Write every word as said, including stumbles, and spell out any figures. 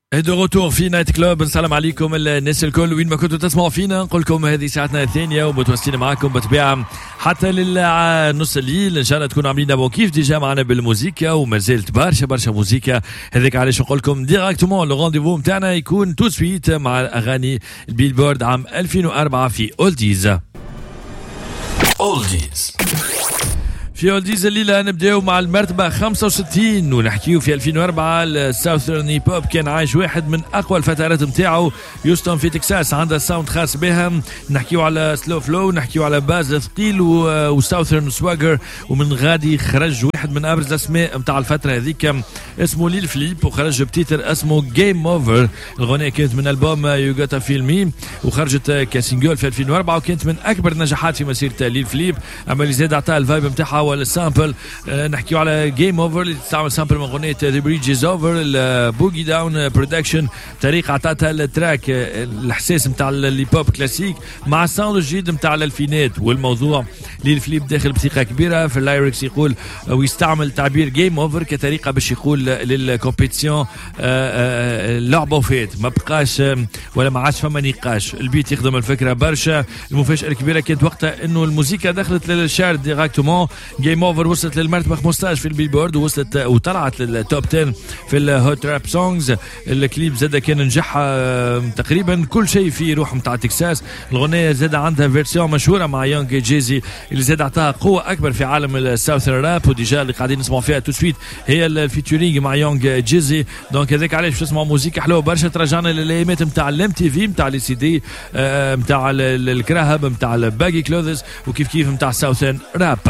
دو روتور في نايت كلوب. نسلم عليكم الناس الكل وين ما كنتوا تسمعوا فينا. نقول لكم هذه ساعتنا الثانيه ومتواصلين معكم بطبيعه حتى للنص الليل. ان شاء الله تكونوا عاملين ابو كيف ديجا معنا بالموسيقى وما زالت برشا برشا موسيقى. هذاك علاش نقول لكم ديراكتومون لو رونديفو نتاعنا يكون تو سويت مع اغاني البيلبورد عام ألفين وأربعة في اولديز. اولديز في اولديز الليله نبداو مع المرتبه خمسة وستين ونحكيو في ألفين وأربعة. الساوثرن هيب هوب كان عايش واحد من اقوى الفترات نتاعو. يوستون في تكساس عندها ساوند خاص بها. نحكيو على سلو فلو، نحكيو على باز ثقيل وساوثرن سواجر. ومن غادي خرج واحد من ابرز الاسماء نتاع الفتره هذيك اسمه ليل فليب، وخرج بتيتر اسمه جيم اوفر. الغنية كانت من البوم يو جوتا فيل مي وخرجت كسينجل في ألفين وأربعة وكانت من اكبر النجاحات في مسيره ليل فليب. اما اللي زاد عطاها الفايب نتاعها والسامبل. أه نحكيو على جيم اوفر اللي تستعمل سامبل من اغنيه ذا بريدج از اوفر. البوجي داون برودكشن طريقه عطاتها التراك الاحساس نتاع الليب هوب كلاسيك مع الساوند الجديد نتاع الالفينات. والموضوع ليل فليب داخل بثقه كبيره في اللايركس، يقول ويستعمل تعبير جيم اوفر كطريقه باش يقول للكومبيتيسيون لعبه فات ما بقاش ولا ما عادش فما نقاش. البيت يخدم الفكره برشا. المفاجاه الكبيره كانت وقتها انه الموسيقى دخلت للشارت ديراكتومون. جيم اوفر وصلت للمرتبه خمسة عشر في البيلبورد ووصلت وطلعت للتوب عشرة في الهوت راب سونجز. الكليب زاد كان نجح تقريبا كل شيء فيه روح نتاع تكساس. الغنيه زاد عندها فيرسيون مشهوره مع يونغ جيزي اللي زاد عطاها قوه اكبر في عالم الساوثرن راب. وديجا اللي قاعدين نسمعوا فيها تو سويت هي الفيتورينج مع يونغ جيزي. دونك هذاك علاش باش تسمعوا موسيقى حلوه برشا ترجعنا للايامات نتاع الام تي في نتاع لي سي دي نتاع الكراهب نتاع الباجي كلوذز وكيف كيف نتاع الساوثرن راب.